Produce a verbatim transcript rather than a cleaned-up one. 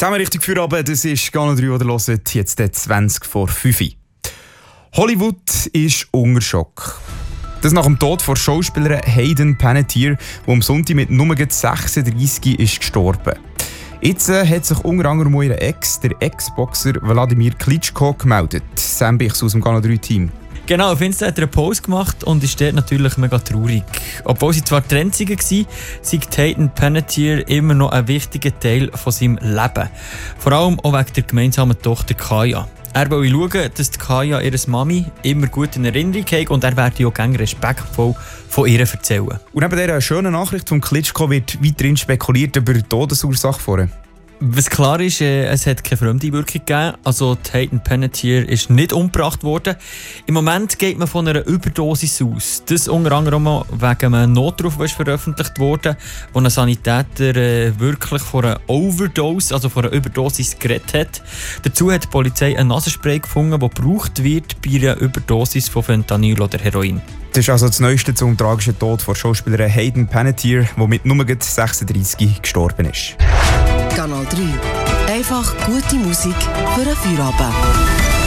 Zusammen richtig für Abend, das ist Kanal drei, oder hört jetzt zwanzig vor fünf. Hollywood ist unter Schock. Das nach dem Tod von Schauspielerin Hayden Panettiere, die am Sonntag mit nur sechsunddreissig ist gestorben. Jetzt äh, hat sich unter anderem ihr Ex, der Ex-Boxer Wladimir Klitschko, gemeldet. Sam Bichs aus dem Kanal drei Team. Genau, auf Insta hat er einen Post gemacht und ist dort natürlich mega traurig. Obwohl sie zwar getrennt waren, sei Hayden Panettiere immer noch ein wichtiger Teil von seinem Leben. Vor allem auch wegen der gemeinsamen Tochter Kaya. Er will schauen, dass die Kaya ihre Mami immer gut in Erinnerung hat und er werde auch gerne respektvoll von ihr erzählen. Und neben dieser schönen Nachricht von Klitschko wird weiterhin spekuliert über die Todesursache vorher. Was klar ist, äh, es hat keine fremde Wirkung gegeben. Also die Hayden Panettiere ist nicht umgebracht worden. Im Moment geht man von einer Überdosis aus. Das unter anderem wegen einem Notruf, der veröffentlicht wurde, wo ein Sanitäter äh, wirklich von einer Overdose, also von einer Überdosis geredet hat. Dazu hat die Polizei ein Nasenspray gefunden, das gebraucht wird bei einer Überdosis von Fentanyl oder Heroin. Das ist also das Neueste zum tragischen Tod von Schauspielerin Hayden Panettiere, die mit nur sechsunddreissig gestorben ist. Kanal drei. Einfach gute Musik für einen Feierabend.